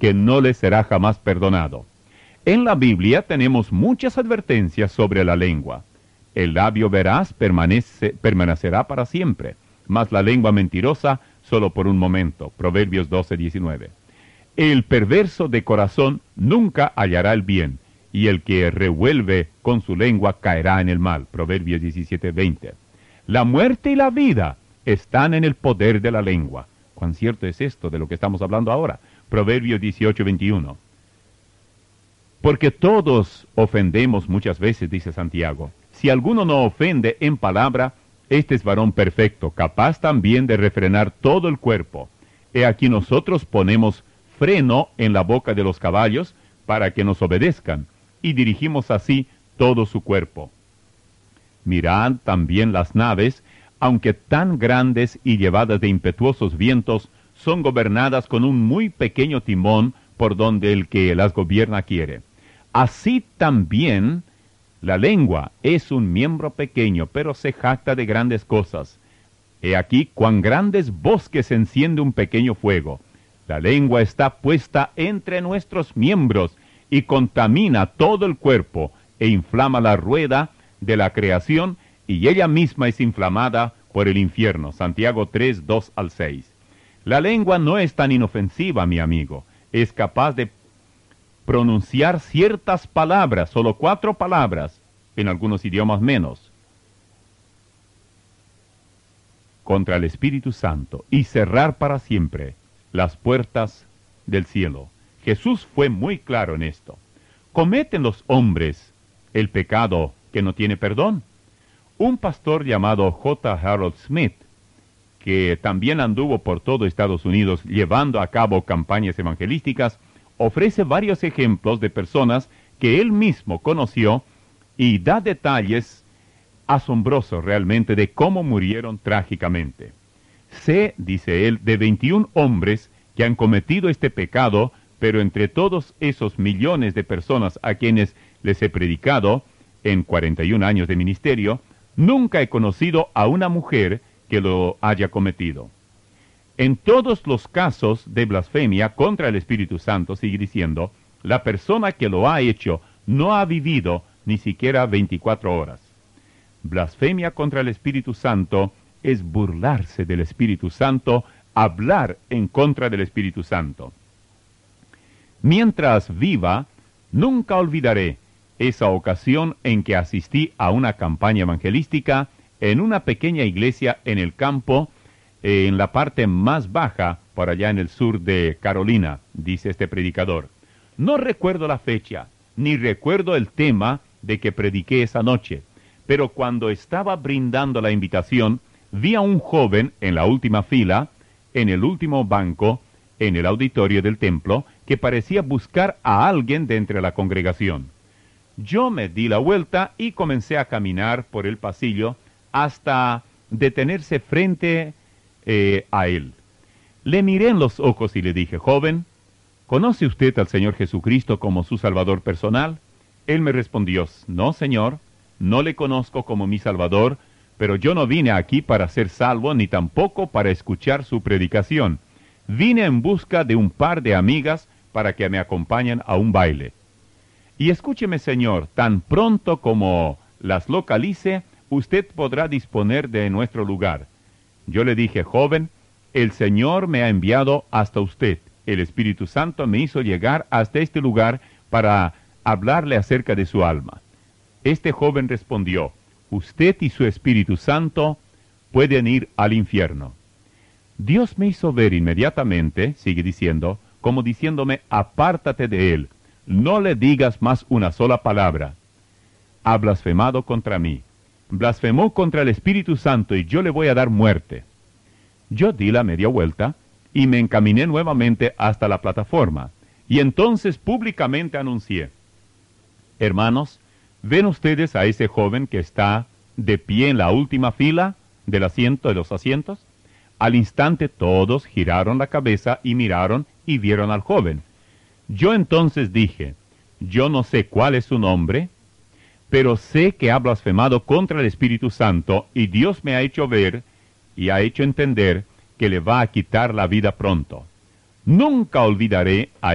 que no le será jamás perdonado. En la Biblia tenemos muchas advertencias sobre la lengua. El labio veraz permanecerá para siempre, mas la lengua mentirosa solo por un momento. Proverbios 12:19. El perverso de corazón nunca hallará el bien, y el que revuelve con su lengua caerá en el mal. Proverbios 17:20. La muerte y la vida están en el poder de la lengua. ¿Cuán cierto es esto de lo que estamos hablando ahora? Proverbios 18:21. Porque todos ofendemos muchas veces, dice Santiago. Si alguno no ofende en palabra, este es varón perfecto, capaz también de refrenar todo el cuerpo. He aquí nosotros ponemos freno en la boca de los caballos para que nos obedezcan, y dirigimos así todo su cuerpo. Mirad también las naves, aunque tan grandes y llevadas de impetuosos vientos, son gobernadas con un muy pequeño timón por donde el que las gobierna quiere. Así también la lengua es un miembro pequeño, pero se jacta de grandes cosas. He aquí cuán grandes bosques enciende un pequeño fuego. La lengua está puesta entre nuestros miembros y contamina todo el cuerpo e inflama la rueda de la creación, y ella misma es inflamada por el infierno. Santiago 3:2-6. La lengua no es tan inofensiva, mi amigo. Es capaz de pronunciar ciertas palabras, solo 4 palabras, en algunos idiomas menos, contra el Espíritu Santo, y cerrar para siempre las puertas del cielo. Jesús fue muy claro en esto. ¿Cometen los hombres el pecado que no tiene perdón? Un pastor llamado J. Harold Smith, que también anduvo por todo Estados Unidos llevando a cabo campañas evangelísticas, ofrece varios ejemplos de personas que él mismo conoció y da detalles asombrosos realmente de cómo murieron trágicamente. Sé, dice él, de 21 hombres que han cometido este pecado, pero entre todos esos millones de personas a quienes les he predicado en 41 años de ministerio, nunca he conocido a una mujer que lo haya cometido. En todos los casos de blasfemia contra el Espíritu Santo, sigue diciendo, la persona que lo ha hecho no ha vivido ni siquiera 24 horas. Blasfemia contra el Espíritu Santo es burlarse del Espíritu Santo, hablar en contra del Espíritu Santo. Mientras viva, nunca olvidaré esa ocasión en que asistí a una campaña evangelística en una pequeña iglesia en el campo, en la parte más baja, por allá en el sur de Carolina, dice este predicador. No recuerdo la fecha, ni recuerdo el tema de que prediqué esa noche, pero cuando estaba brindando la invitación, vi a un joven en la última fila, en el último banco, en el auditorio del templo, que parecía buscar a alguien de entre la congregación. Yo me di la vuelta y comencé a caminar por el pasillo hasta detenerse frente a él. Le miré en los ojos y le dije, joven, ¿conoce usted al Señor Jesucristo como su Salvador personal? Él me respondió, no, Señor, no le conozco como mi Salvador, pero yo no vine aquí para ser salvo, ni tampoco para escuchar su predicación. Vine en busca de un par de amigas para que me acompañen a un baile. Y escúcheme, Señor, tan pronto como las localice, usted podrá disponer de nuestro lugar. Yo le dije, joven, el Señor me ha enviado hasta usted. El Espíritu Santo me hizo llegar hasta este lugar para hablarle acerca de su alma. Este joven respondió, usted y su Espíritu Santo pueden ir al infierno. Dios me hizo ver inmediatamente, sigue diciendo, como diciéndome, apártate de él, no le digas más una sola palabra. Ha blasfemado contra mí, blasfemó contra el Espíritu Santo y yo le voy a dar muerte. Yo di la media vuelta y me encaminé nuevamente hasta la plataforma, y entonces públicamente anuncié, hermanos, ¿ven ustedes a ese joven que está de pie en la última fila del asiento de los asientos? Al instante todos giraron la cabeza y miraron y vieron al joven. Yo entonces dije, yo no sé cuál es su nombre, pero sé que ha blasfemado contra el Espíritu Santo y Dios me ha hecho ver y ha hecho entender que le va a quitar la vida pronto. Nunca olvidaré a